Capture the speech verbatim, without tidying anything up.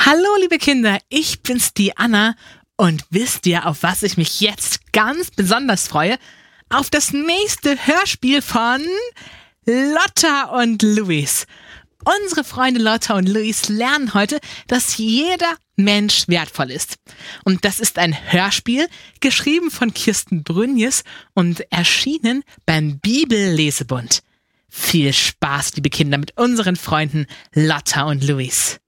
Hallo liebe Kinder, ich bin's, die Anna, und wisst ihr, auf was ich mich jetzt ganz besonders freue? Auf das nächste Hörspiel von Lotta und Luis. Unsere Freunde Lotta und Luis lernen heute, dass jeder Mensch wertvoll ist. Und das ist ein Hörspiel, geschrieben von Kirsten Brünjes und erschienen beim Bibellesebund. Viel Spaß, liebe Kinder, mit unseren Freunden Lotta und Luis.